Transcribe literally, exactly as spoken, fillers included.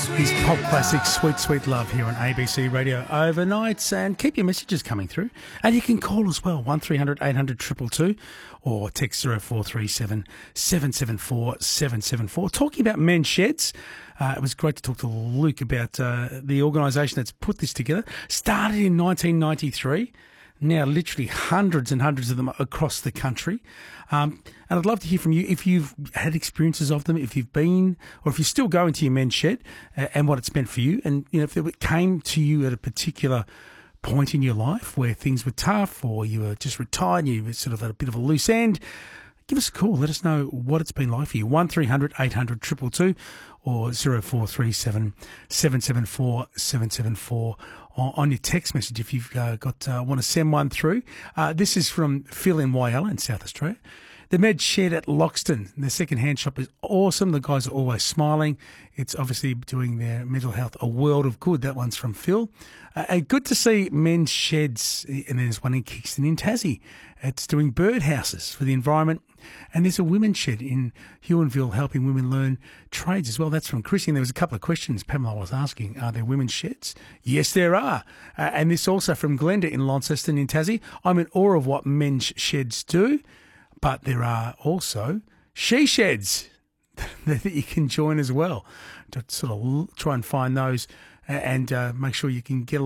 These pop classics, Sweet Sweet Love, here on A B C Radio overnight. And keep your messages coming through. And you can call as well, one three hundred eight hundred two two two, or text zero four three seven seven seven four seven seven four. Talking about men's sheds, uh, it was great to talk to Luke about uh, the organisation that's put this together. Started in nineteen ninety-three. Now literally hundreds and hundreds of them across the country. Um, and I'd love to hear from you if you've had experiences of them, if you've been, or if you're still going to your men's shed, uh, and what it's meant for you. And, you know, if it came to you at a particular point in your life where things were tough, or you were just retired and you were sort of at a bit of a loose end, give us a call. Let us know what it's been like for you. one three hundred eight hundred two two two or zero four three seven seven seven four seven seven four on your text message if you've uh, got uh, want to send one through. Uh, this is from Phil in Whyalla in South Australia. The Med Shed at Loxton, the second-hand shop, is awesome. The guys are always smiling. It's obviously doing their mental health a world of good. That one's from Phil. Uh, and good to see men's sheds, and there's one in Kingston in Tassie. It's doing birdhouses for the environment. And there's a women's shed in Huonville helping women learn trades as well. That's from Chrissy. And there was a couple of questions Pamela was asking. Are there women's sheds? Yes, there are. Uh, and this also from Glenda in Launceston in Tassie. I'm in awe of what men's sheds do. But there are also she sheds that you can join as well. To sort of try and find those and uh, make sure you can get a